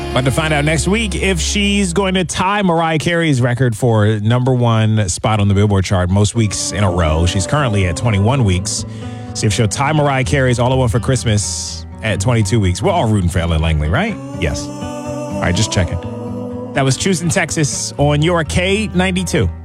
About to find out next week if she's going to tie Mariah Carey's record for #1 spot on the Billboard chart most weeks in a row. She's currently at 21 weeks. See if she'll tie Mariah Carey's All I Want for Christmas at 22 weeks. We're all rooting for Ellen Langley, right? Yes. All right, just checking. That was Choosing Texas on your K92.